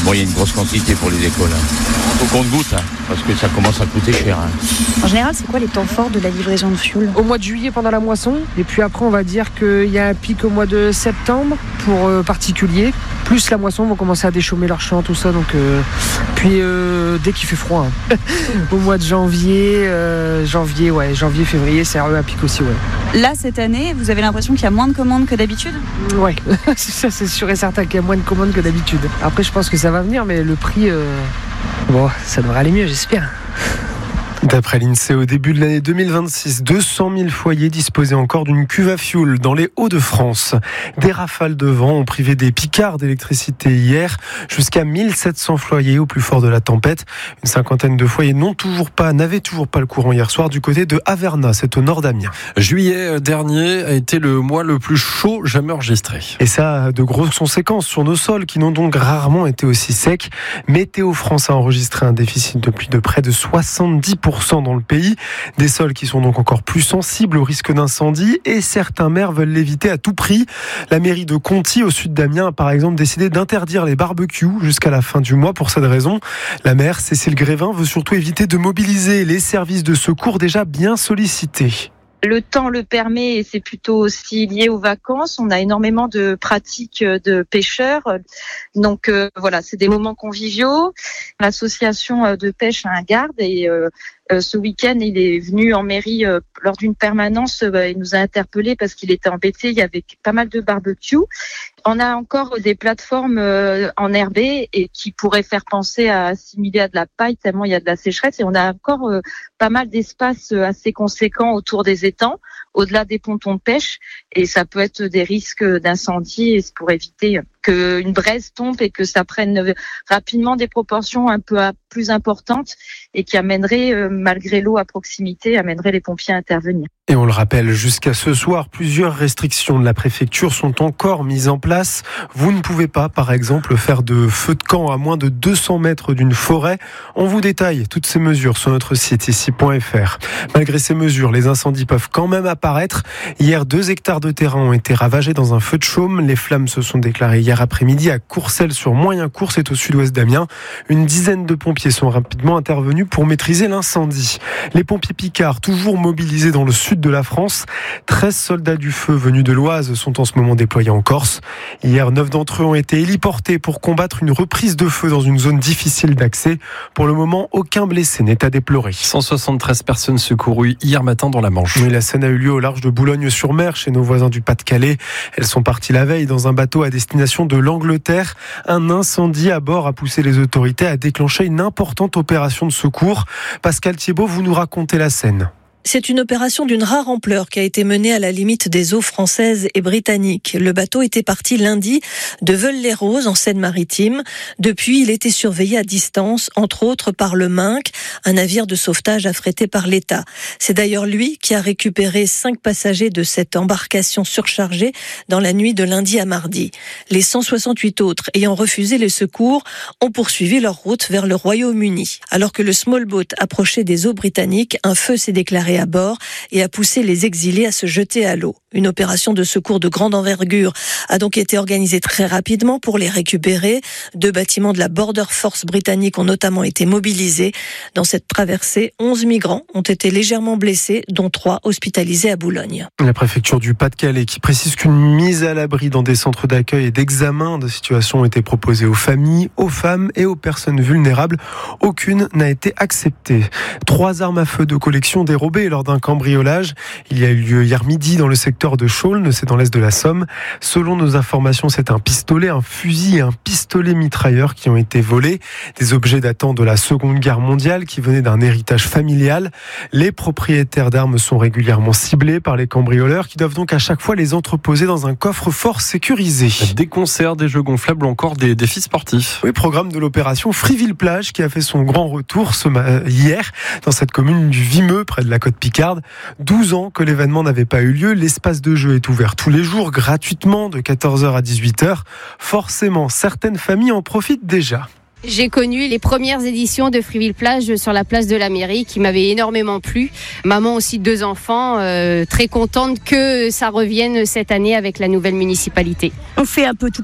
Bon, il y a une grosse quantité pour les écoles. Au compte-gouttes, parce que ça commence à coûter cher. En général, c'est quoi les temps forts de la livraison de fioul ? Au mois de juillet pendant la moisson, et puis après on va dire qu'il y a un pic au mois de septembre pour particuliers. Plus la moisson vont commencer à déchaumer leurs champs, tout ça. Donc, puis dès qu'il fait froid, au mois de janvier, février, c'est un pic aussi. Ouais. Là, cette année, vous avez l'impression qu'il y a moins de commandes que d'habitude ? Ouais, ça c'est sûr et certain qu'il y a moins de commandes que d'habitude. Après, je pense que ça va venir, mais le prix, ça devrait aller mieux, j'espère. D'après l'INSEE, au début de l'année 2026, 200 000 foyers disposaient encore d'une cuve à fioul dans les Hauts-de-France. Des rafales de vent ont privé des picards d'électricité hier, jusqu'à 1700 foyers au plus fort de la tempête. Une cinquantaine de foyers n'avaient toujours pas le courant hier soir du côté de Averna, c'est au nord d'Amiens. Juillet dernier a été le mois le plus chaud jamais enregistré. Et ça a de grosses conséquences sur nos sols qui n'ont donc rarement été aussi secs. Météo France a enregistré un déficit de pluie de près de 70% dans le pays. Des sols qui sont donc encore plus sensibles au risque d'incendie et certains maires veulent l'éviter à tout prix. La mairie de Conty, au sud d'Amiens, a par exemple décidé d'interdire les barbecues jusqu'à la fin du mois pour cette raison. La maire, Cécile Grévin, veut surtout éviter de mobiliser les services de secours déjà bien sollicités. Le temps le permet et c'est plutôt aussi lié aux vacances. On a énormément de pratiques de pêcheurs. Donc voilà, c'est des moments conviviaux. L'association de pêche a un garde et ce week-end, il est venu en mairie lors d'une permanence. Il nous a interpellés parce qu'il était embêté. Il y avait pas mal de barbecues. On a encore des plateformes enherbées et qui pourraient faire penser à assimiler à de la paille tellement il y a de la sécheresse. Et on a encore pas mal d'espace assez conséquents autour des étangs, au-delà des pontons de pêche. Et ça peut être des risques d'incendie et c'est pour éviter qu'une braise tombe et que ça prenne rapidement des proportions un peu plus importantes et qui amènerait, malgré l'eau à proximité, amènerait les pompiers à intervenir. Et on le rappelle, jusqu'à ce soir, plusieurs restrictions de la préfecture sont encore mises en place. Vous ne pouvez pas, par exemple, faire de feu de camp à moins de 200 mètres d'une forêt. On vous détaille toutes ces mesures sur notre site ici.fr. Malgré ces mesures, les incendies peuvent quand même apparaître. Hier, 2 hectares de terrain ont été ravagés dans un feu de chaume. Les flammes se sont déclarées hier après-midi à Courcelles-sur-Moyencourt, c'est au sud-ouest d'Amiens. Une dizaine de pompiers sont rapidement intervenus pour maîtriser l'incendie. Les pompiers picards, toujours mobilisés dans le sud de la France. 13 soldats du feu venus de l'Oise sont en ce moment déployés en Corse. Hier, 9 d'entre eux ont été héliportés pour combattre une reprise de feu dans une zone difficile d'accès. Pour le moment, aucun blessé n'est à déplorer. 173 personnes secourues hier matin dans la Manche. Oui, la scène a eu lieu au large de Boulogne-sur-Mer, chez nos voisins du Pas-de-Calais. Elles sont parties la veille dans un bateau à destination de l'Angleterre. Un incendie à bord a poussé les autorités à déclencher une importante opération de secours. Pascal Thiebaud, vous nous racontez la scène. C'est une opération d'une rare ampleur qui a été menée à la limite des eaux françaises et britanniques. Le bateau était parti lundi de Veules-les-Roses en Seine-Maritime. Depuis, il était surveillé à distance, entre autres par le Minc, un navire de sauvetage affrété par l'État. C'est d'ailleurs lui qui a récupéré 5 passagers de cette embarcation surchargée dans la nuit de lundi à mardi. Les 168 autres ayant refusé les secours ont poursuivi leur route vers le Royaume-Uni. Alors que le small boat approchait des eaux britanniques, un feu s'est déclaré à bord et a poussé les exilés à se jeter à l'eau. Une opération de secours de grande envergure a donc été organisée très rapidement pour les récupérer. 2 bâtiments de la Border Force britannique ont notamment été mobilisés. Dans cette traversée, 11 migrants ont été légèrement blessés, dont 3 hospitalisés à Boulogne. La préfecture du Pas-de-Calais qui précise qu'une mise à l'abri dans des centres d'accueil et d'examen de situation ont été proposées aux familles, aux femmes et aux personnes vulnérables. Aucune n'a été acceptée. 3 armes à feu de collection dérobées lors d'un cambriolage. Il y a eu lieu hier midi dans le secteur de Chaulnes, c'est dans l'est de la Somme. Selon nos informations, c'est un pistolet, un fusil et un pistolet mitrailleur qui ont été volés. Des objets datant de la Seconde Guerre mondiale qui venaient d'un héritage familial. Les propriétaires d'armes sont régulièrement ciblés par les cambrioleurs qui doivent donc à chaque fois les entreposer dans un coffre-fort sécurisé. Des concerts, des jeux gonflables ou encore des défis sportifs. Oui, programme de l'opération Friville-Plage qui a fait son grand retour hier dans cette commune du Vimeux, près de la Côte-Picarde. 12 ans que l'événement n'avait pas eu lieu. L'espace de jeu est ouvert tous les jours, gratuitement, de 14h à 18h. Forcément, certaines familles en profitent déjà. J'ai connu les premières éditions de Friville-Plage sur la place de la mairie qui m'avaient énormément plu. Maman aussi de 2 enfants, très contente que ça revienne cette année avec la nouvelle municipalité. On fait un peu tout